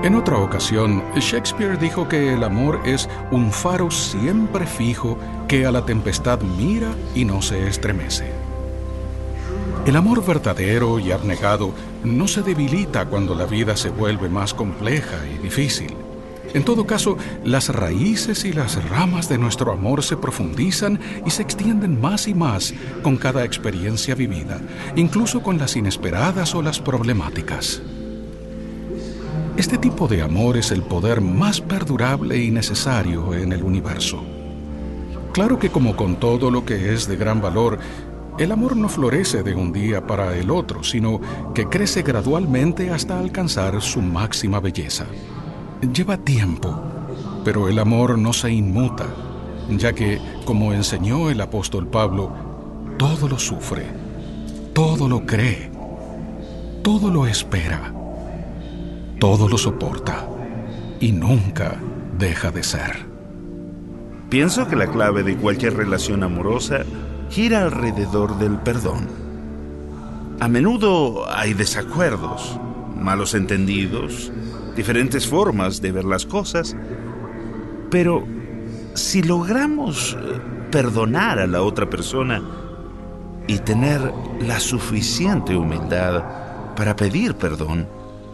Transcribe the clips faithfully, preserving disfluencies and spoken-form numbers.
En otra ocasión, Shakespeare dijo que el amor es un faro siempre fijo que a la tempestad mira y no se estremece. El amor verdadero y abnegado no se debilita cuando la vida se vuelve más compleja y difícil. En todo caso, las raíces y las ramas de nuestro amor se profundizan y se extienden más y más con cada experiencia vivida, incluso con las inesperadas o las problemáticas. Este tipo de amor es el poder más perdurable y necesario en el universo. Claro que como con todo lo que es de gran valor, el amor no florece de un día para el otro, sino que crece gradualmente hasta alcanzar su máxima belleza. Lleva tiempo, pero el amor no se inmuta, ya que, como enseñó el apóstol Pablo, todo lo sufre, todo lo cree, todo lo espera, todo lo soporta y nunca deja de ser. Pienso que la clave de cualquier relación amorosa gira alrededor del perdón. A menudo hay desacuerdos, malos entendidos, diferentes formas de ver las cosas, pero si logramos perdonar a la otra persona y tener la suficiente humildad para pedir perdón,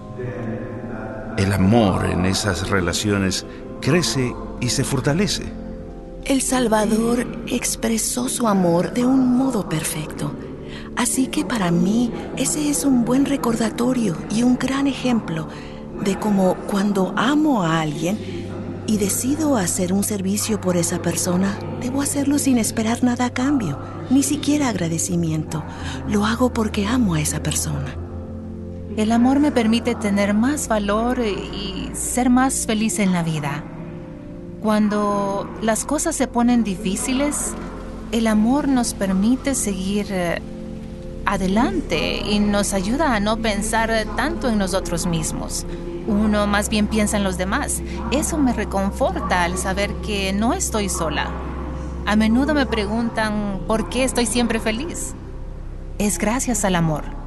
el amor en esas relaciones crece y se fortalece. El Salvador expresó su amor de un modo perfecto. Así que para mí ese es un buen recordatorio y un gran ejemplo de cómo cuando amo a alguien y decido hacer un servicio por esa persona, debo hacerlo sin esperar nada a cambio, ni siquiera agradecimiento. Lo hago porque amo a esa persona. El amor me permite tener más valor y ser más feliz en la vida. Cuando las cosas se ponen difíciles, el amor nos permite seguir eh, adelante y nos ayuda a no pensar tanto en nosotros mismos. Uno más bien piensa en los demás. Eso me reconforta al saber que no estoy sola. A menudo me preguntan por qué estoy siempre feliz. Es gracias al amor.